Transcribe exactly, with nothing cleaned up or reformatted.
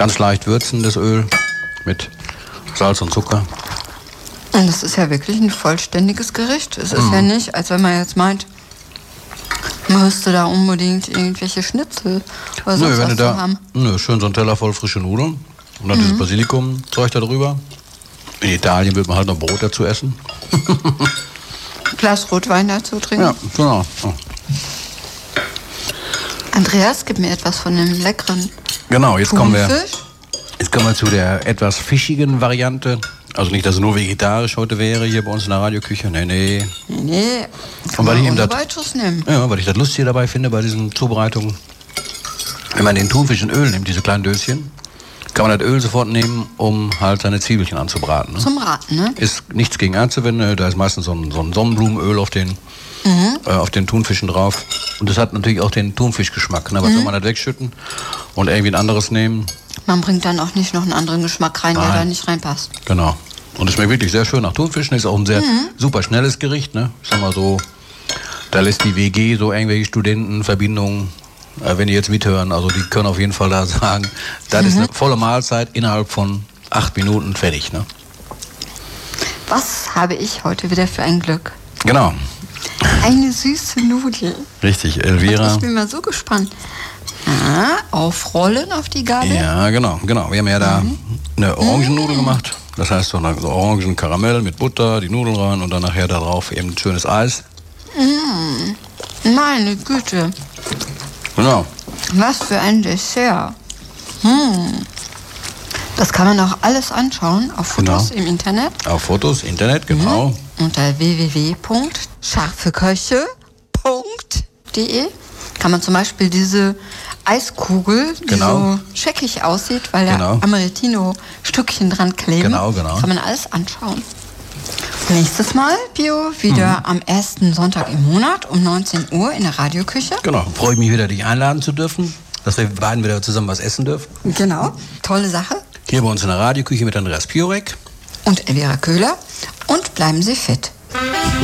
Ganz leicht würzen, das Öl, mit Salz und Zucker. Und das ist ja wirklich ein vollständiges Gericht. Es ist Mhm. ja nicht, als wenn man jetzt meint, man müsste da unbedingt irgendwelche Schnitzel oder sonst Nö, wenn was du zu da, haben. nö, schön so ein Teller voll frische Nudeln und dann dieses Basilikum-Zeug da drüber. In Italien wird man halt noch Brot dazu essen. Glas Rotwein dazu trinken. Ja, genau. Oh. Andreas, gib mir etwas von dem leckeren Genau, jetzt kommen wir, Thunfisch. jetzt kommen wir zu der etwas fischigen Variante. Also nicht, dass es nur vegetarisch heute wäre hier bei uns in der Radioküche. Nee, nee. Nee, nee. Und Kann weil man ich ihm ohne das- weiteres nehmen. Ja, weil ich das lustig dabei finde bei diesen Zubereitungen. Wenn man den Thunfisch in Öl nimmt, diese kleinen Döschen, kann man das Öl sofort nehmen, um halt seine Zwiebelchen anzubraten. Ne? Zum Raten, ne? Ist nichts gegen einzuwenden, da ist meistens so ein, so ein Sonnenblumenöl auf den, Mhm. äh, auf den Thunfischen drauf. Und das hat natürlich auch den Thunfischgeschmack. Ne? Was soll man das wegschütten und irgendwie ein anderes nehmen? Man bringt dann auch nicht noch einen anderen Geschmack rein, der Nein. da nicht reinpasst. Genau. Und es schmeckt wirklich sehr schön nach Thunfischen. Ist auch ein sehr super schnelles Gericht. Ne? Ich sag mal so, da lässt die W G so irgendwelche Studentenverbindungen, äh, wenn die jetzt mithören, also die können auf jeden Fall da sagen, das ist eine volle Mahlzeit innerhalb von acht Minuten fertig. Ne? Was habe ich heute wieder für ein Glück? Genau. Eine süße Nudel. Richtig, Elvira. Ich bin mal so gespannt. Ah, aufrollen auf die Gabel. Ja, genau, genau. Wir haben ja da eine Orangennudel gemacht. Das heißt so eine so Orangenkaramell mit Butter, die Nudeln rein und dann nachher da drauf eben schönes Eis. Meine Güte, Genau. was für ein Dessert. Hm. Das kann man auch alles anschauen auf Fotos Genau. im Internet Auf Fotos, Internet, genau. unter w w w punkt scharfeköche punkt de. Kann man zum Beispiel diese Eiskugel, die Genau. so scheckig aussieht, weil Genau. da Amarettino-Stückchen dran kleben, Genau, genau. kann man alles anschauen. Nächstes Mal, Pio, wieder am ersten Sonntag im Monat um neunzehn Uhr in der Radioküche. Genau. Freue ich mich wieder, dich einladen zu dürfen, dass wir beiden wieder zusammen was essen dürfen. Genau, tolle Sache. Hier bei uns in der Radioküche mit Andreas Piorek. Und Elvira Köhler. Und bleiben Sie fit.